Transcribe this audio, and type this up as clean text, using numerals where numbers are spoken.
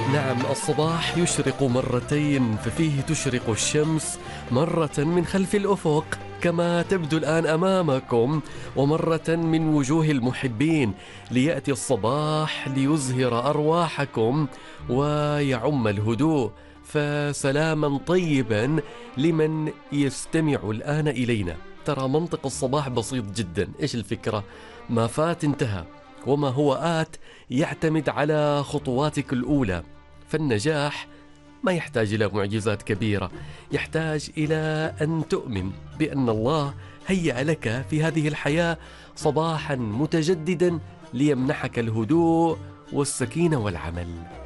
نعم، الصباح يشرق مرتين، ففيه تشرق الشمس مرة من خلف الأفق كما تبدو الآن أمامكم، ومرة من وجوه المحبين، ليأتي الصباح ليزهر أرواحكم ويعم الهدوء. فسلاما طيبا لمن يستمع الآن إلينا. ترى منطق الصباح بسيط جدا. إيش الفكرة؟ ما فات انتهى، وما هو آت يعتمد على خطواتك الأولى. فالنجاح ما يحتاج إلى معجزات كبيرة، يحتاج إلى أن تؤمن بأن الله هيأ لك في هذه الحياة صباحا متجددا ليمنحك الهدوء والسكينة والعمل.